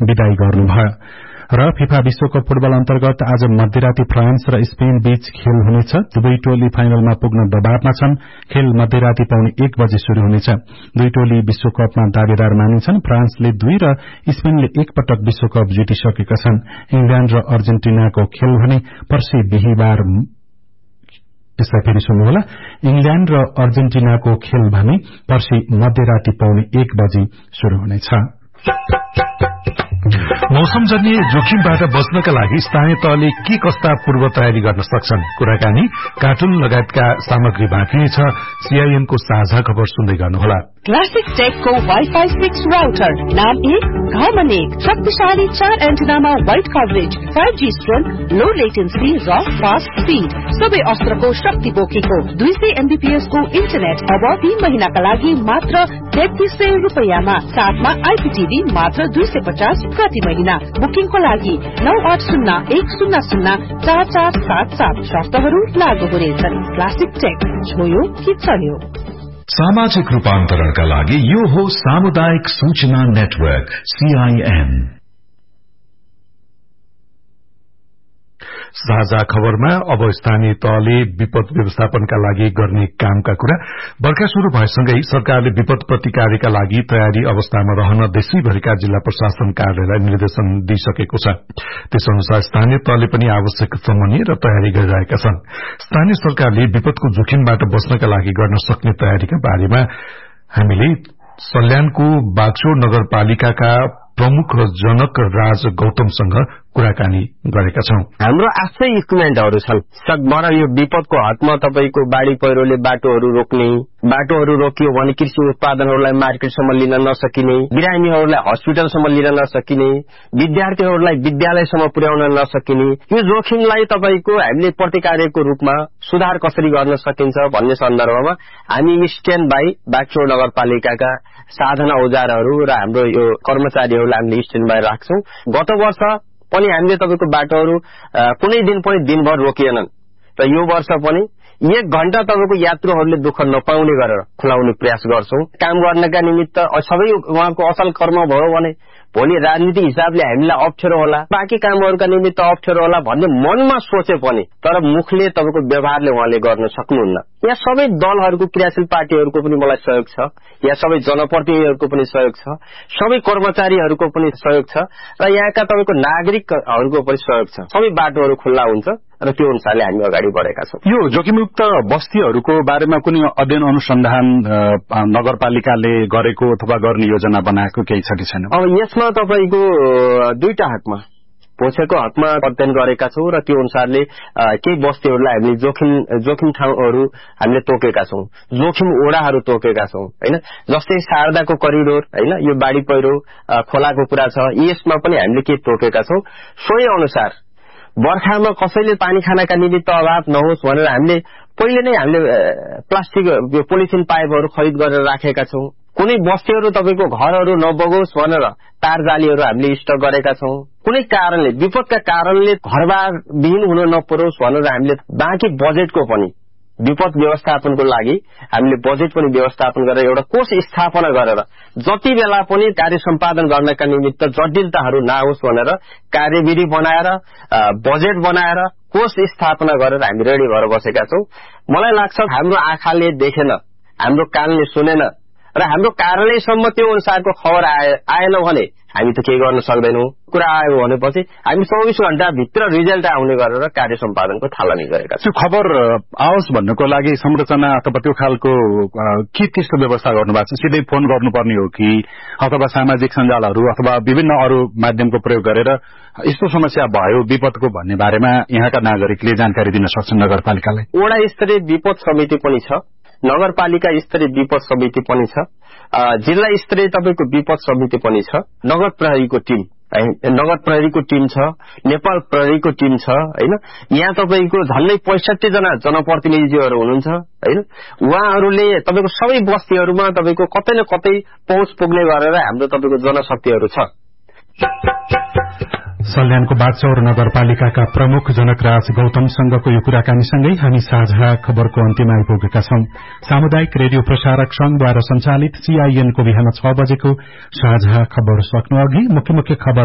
विदाई गर्नुभयो। र फिफा विश्वकप फुटबल अन्तर्गत आज मध्यराती फ्रान्स र स्पेन बीच खेल हुनेछ। दुवै टोली फाइनलमा पुग्न दबावमा छन्। खेल मध्यराती 1:15 बजे शुरू हुनेछ। दुई टोली विश्वकपमा दावेदार मानिन्छन्। फ्रान्सले 2 र स्पेनले 1 पटक विश्वकप जितिसकेका छन्। इंग्ल्याण्ड र अर्जेन्टिनाको खेल भने पर्सि बिहीबार यसलाई फेरि सुन्नुहोला। इंग्ल्याण्ड र अर्जेन्टिनाको खेल भने पर्सि मध्यराती 1:15 बजे शुरू हुनेछ। मौसमजन्य जोखिमबाट बच्नका लागि स्थानीय तहले के कस्ता पूर्व तयारी गर्न सक्छन्? कुराकानी, कार्टुन लगायतका सामग्री बाँकी छ। सीआईएन को साझा खबर सुन्दै गर्नुहोला। क्लासिक टेकको वाइफाई 6 राउटर, नाम 1 घरमा 1, शक्तिशाली 4 एन्टेनामा वाइड कभरेज, 5G स्ट्रेन्थ, लो लेटेन्सी र फास्ट स्पीड, सबै अस्त्रको शक्ति बोकेको 200 MBPS को इन्टरनेट अब 3 महिनाका लागि मात्र 3300 रुपैयाँमा, साथमा आइपीटीभी मात्र 250 प्रति महिना। बुकिङको लागि 9801004477, शर्तहरू लागू हुनेछन्। क्लासिक टेक, छोयो कि चल्यो। सामाजिक रूपान्तरणका लागि यो हो सामुदायिक सूचना नेटवर्क सीआईएन। साझा खबरमा अब स्थानीय तहले विपद व्यवस्थापनका लागि गर्ने कामका कुरा। बर्खा शुरू भएसँगै सरकारले विपद प्रतिकारका लागि तयारी अवस्थामा रहन देशैभरिका जिल्ला प्रशासन कार्यालयलाई निर्देशन दिइसकेको छ। त्यसअनुसार स्थानीय तहले पनि आवश्यक समन्वय र तयारी गरिरहेका छन्। स्थानीय सरकारले विपदको जोखिमबाट बच्नका लागि गर्न सक्ने तयारीका बारेमा हामीले सल्यानको बागचौर नगरपालिकाका प्रमुख जनक राज गौतमसँग कुराकानी गरेका छौं। हाम्रो आफ्नै इक्विपमेन्टहरू छन्। सकभर यो विपदको हदमा तपाईको बाढ़ी पहिरोले बाटोहरू रोक्ने, बाटोहरू रोकियो भने कृषि उत्पादनहरूलाई मार्केटसम्म लिन नसकिने, बिरामीहरूलाई हस्पिटलसम्म लिन नसकिने, विद्यार्थीहरूलाई विद्यालयसम्म पुर्याउन नसकिने, यो जोखिमलाई तपाईको हामीले प्रतिकारको रूपमा सुधार कसरी गर्न सकिन्छ भन्ने सन्दर्भमा हामी स्ट्यान्ड बाई बागचौर नगरपालिकाका साधन औजारहरू र हाम्रो यो कर्मचारीहरूलाई हामीले स्ट्यान्ड बाई राख्छौं। गत वर्ष पनि हामीले तपाईको बाटोहरू कुनै दिन पनि दिनभर रोकिएनन् र यो वर्ष पनि 1 घण्टा तपाईको यात्रुहरूले दुःख नपाउने गरेर खुलाउने प्रयास गर्छौं। काम गर्नका निमित्त सबै उहाँको असल कर्म भयो भने भोलि राजनीतिक हिसाबले हामीलाई अप्ठ्यारो होला, बाँकी कामहरूका निमित्त अप्ठ्यारो होला भन्ने मनमा सोचे पनि तर मुखले तपाईको व्यवहारले उहाँले गर्न सक्नुहुन्न। यहाँ सबै दलहरूको क्रियाशील पार्टीहरूको पनि मलाई सहयोग छ, यहाँ सबै जनप्रतिनिधिहरूको पनि सहयोग छ, सबै कर्मचारीहरूको पनि सहयोग छ र यहाँका तपाईको नागरिकहरूको पनि सहयोग छ। सबै बाटोहरू खुल्ला हुन्छ र त्यो अनुसारले हामी अगाडि बढेका छौं। यो जोखिमयुक्त बस्तीहरूको बारेमा कुनै अध्ययन अनुसन्धान नगरपालिकाले गरेको अथवा गर्ने योजना बनाएको केही छ कि छैन? अब यसमा तपाईको दुईटा हकमा पोछेको हकमा अध्ययन गरेका छौं र त्यो अनुसारले केही बस्तीहरूलाई हामीले जोखिम ठाउँहरू हामीले तोकेका छौं, जोखिम ओडाहरू तोकेका छौं हैन। जस्तै शारदाको करिडोर हैन, यो बाढ़ी पहिरो खोलाको कुरा छ, यसमा पनि हामीले के तोकेका छौं। सोही अनुसार बर्खामा कसैले पानी खानका निमित्त अभाव नहोस् भनेर हामीले पहिले नै हामीले प्लास्टिक पोलिथिन पाइपहरू खरिद गरेर राखेका छौं। कुनै बस्तीहरू तपाईको घरहरू नबगोस् भनेर तार जालीहरू हामीले स्टक गरेका छौं। कुनै कारणले विपदका कारणले घरबार विहीन हुन नपरोस् भनेर हामीले बाँकी बजेटको पनि विपद व्यवस्थापनको लागि हामीले बजेट पनि व्यवस्थापन गरेर एउटा कोष स्थापना गरेर जति बेला पनि कार्य सम्पादन गर्नका निमित्त जटिलताहरू नआओस् भनेर कार्यविधि बनाएर बजेट बनाएर कोष स्थापना गरेर हामी रेडी भएर बसेका छौं। मलाई लाग्छ हाम्रो आँखाले देखेन, हाम्रो कानले सुनेन र हाम्रो कार्यालयसम्म त्यो अनुसारको खबर आएन भने हामी त केही गर्न सक्दैनौं। कुरा आयो भनेपछि हामी 24 घण्टा भित्र रिजल्ट आउने गरेर कार्य सम्पादनको थालनी गरेका छौं। त्यो खबर आओस् भन्नको लागि संरचना अथवा त्यो खालको के त्यस्तो व्यवस्था गर्नुभएको छ? सिधै फोन गर्नुपर्ने हो कि अथवा सामाजिक सञ्जालहरू अथवा विभिन्न अरू माध्यमको प्रयोग गरेर यस्तो समस्या भयो विपदको भन्ने बारेमा यहाँका नागरिकले जानकारी दिन सक्छन् नगरपालिकालाई? वडा स्तरीय विपद समिति पनि छ, नगरपालिका स्तरीय विपद समिति पनि छ, जिल्ला स्तरीय तपाईको विपद समिति पनि छ, नगर प्रहरीको टिम छ, नेपाल प्रहरीको टिम छ हैन। यहाँ तपाईको झन्डै 65 जना जनप्रतिनिधिहरू हुनुहुन्छ हैन। उहाँहरूले तपाईको सबै बस्तीहरूमा तपाईको कतै न कतै पहुँच पुग्ने गरेर हाम्रो तपाईको जनशक्तिहरू छ। सल्यानको बागचौर नगरपालिकाका प्रमुख जनकराज गौतमसँगको यो कुराकानीसँगै हामी साझा खबरको अन्त्यमा आइपुगेका छौं। सामुदायिक रेडियो प्रसारक संघद्वारा सञ्चालित सीआईएनको बिहान 6 बजेको साझा खबर सक्नु अघि मुख्य खबर